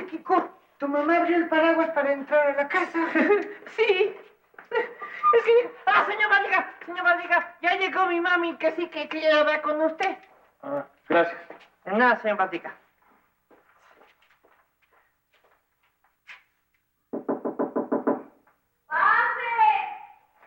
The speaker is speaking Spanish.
Kiko, ¿tu mamá abrió el paraguas para entrar a la casa? Sí. Es que... ¡Ah, señor Valdiga! Ya llegó mi mami, que sí que quiere hablar con usted. Gracias. Nada, señor Valdiga.